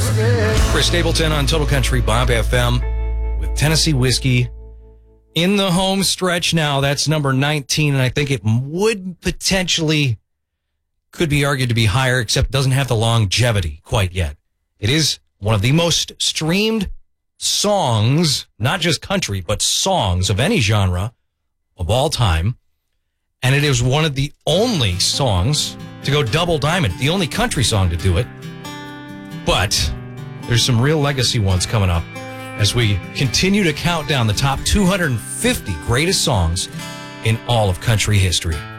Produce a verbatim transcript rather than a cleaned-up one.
Chris Stapleton on Total Country Bob F M with Tennessee Whiskey in the home stretch now. That's number nineteen, and I think it would potentially, could be argued to be higher, except it doesn't have the longevity quite yet. It is one of the most streamed songs, not just country, but songs of any genre of all time. And it is one of the only songs to go double diamond, the only country song to do it. But there's some real legacy ones coming up as we continue to count down the top two hundred fifty greatest songs in all of country history.